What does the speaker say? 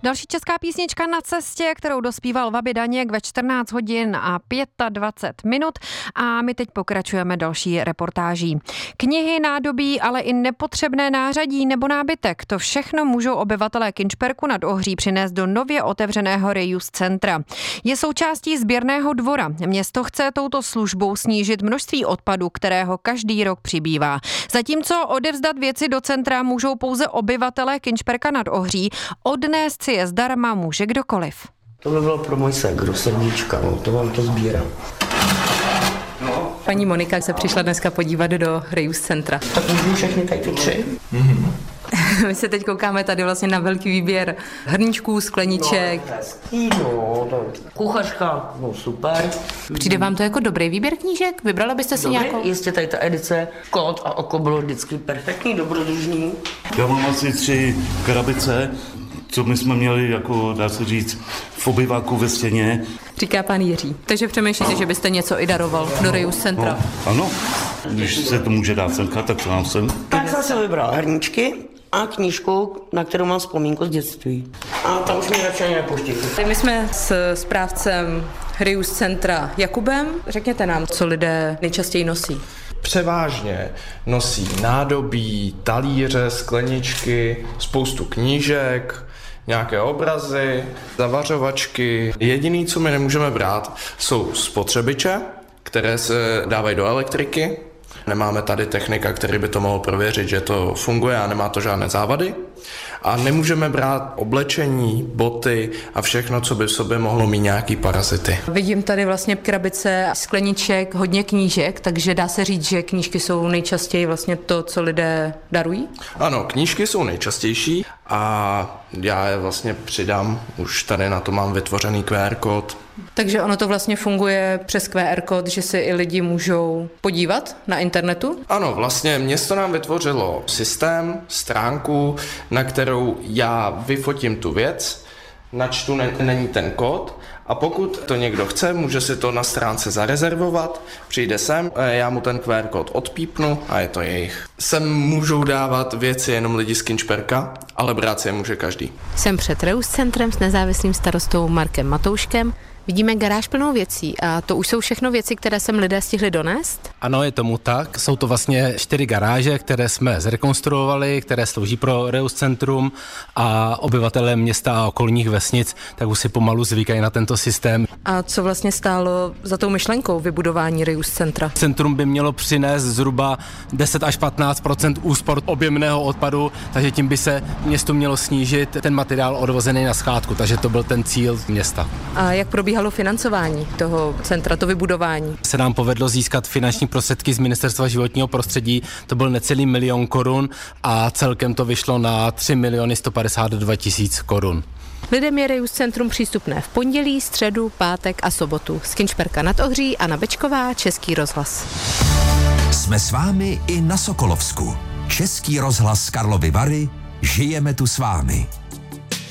Další česká písnička Na cestě, kterou dospíval Vaby Daněk ve 14 hodin a 25 minut a my teď pokračujeme další reportáží. Knihy, nádobí, ale i nepotřebné nářadí nebo nábytek, to všechno můžou obyvatelé Kynšperku nad Ohří přinést do nově otevřeného reuse centra. Je součástí sběrného dvora. Město chce touto službou snížit množství odpadu, kterého každý rok přibývá. Zatímco odevzdat věci do centra můžou pouze obyvatelé Kynšperka nad Ohří, odnést si je zdarma může kdokoliv. To by bylo pro můj ségru, srdíčka, to vám to sbírám. Paní Monika se přišla dneska podívat do reuse centra. Tak můžu všechny tady ty 3. My se teď koukáme tady vlastně na velký výběr hrníčků, skleniček. Kuchařka, super. Přijde vám to jako dobrý výběr knížek? Vybrala byste si nějakou? Jistě tady ta edice Kód a oko bylo vždycky perfektní, dobrodružný. Já mám asi 3 krabice, co my jsme měli, jako dá se říct, v obyváku ve stěně. Říká pan Jiří. Takže přemýšlíte, že byste něco i daroval do reuse centra? No, ano, když se to může dát semka, tak to nám sem. Tak jsem si vybral hrníčky a knížku, na kterou mám vzpomínku z dětství. A tam už mě radši nepouští. My jsme s správcem reuse centra Jakubem. Řekněte nám, co lidé nejčastěji nosí. Převážně nosí nádobí, talíře, skleničky, spoustu knížek, nějaké obrazy, zavařovačky. Jediný, co my nemůžeme brát, jsou spotřebiče, které se dávají do elektriky. Nemáme tady technika, který by to mohl prověřit, že to funguje a nemá to žádné závady. A nemůžeme brát oblečení, boty a všechno, co by v sobě mohlo mít nějaký parazity. Vidím tady vlastně krabice skleniček, hodně knížek, takže dá se říct, že knížky jsou nejčastěji vlastně to, co lidé darují? Ano, knížky jsou nejčastější a já je vlastně přidám, už tady na to mám vytvořený QR kód. Takže ono to vlastně funguje přes QR kód, že si i lidi můžou podívat na internetu? Ano, vlastně město nám vytvořilo systém, stránku, na kterou já vyfotím tu věc, načtu není ten kód a pokud to někdo chce, může si to na stránce zarezervovat, přijde sem, já mu ten QR kód odpípnu a je to jejich. Sem můžou dávat věci jenom lidi z Kynšperka, ale brát si je může každý. Jsem před reuse centrem s nezávislým starostou Markem Matouškem. Vidíme garáž plnou věcí a to už jsou všechno věci, které sem lidé stihli donést? Ano, je tomu tak. Jsou to vlastně 4 garáže, které jsme zrekonstruovali, které slouží pro reuse centrum a obyvatelé města a okolních vesnic tak už si pomalu zvykají na tento systém. A co vlastně stálo za tou myšlenkou vybudování reuse centra? Centrum by mělo přinést zhruba 10 až 15% úspor objemného odpadu, takže tím by se město mělo snížit ten materiál odvozený na skládku, takže to byl ten cíl města. A jak probíhalo financování toho centra, to vybudování? Se nám povedlo získat finanční prostředky z Ministerstva životního prostředí, to byl necelý 1 000 000 korun a celkem to vyšlo na 3 152 000 korun. Lidem je reuse centrum přístupné v pondělí, středu, pátek a sobotu. Z Kynšperka nad Ohří, Anna Bečková, Český rozhlas. Jsme s vámi i na Sokolovsku. Český rozhlas Karlovy Vary, žijeme tu s vámi.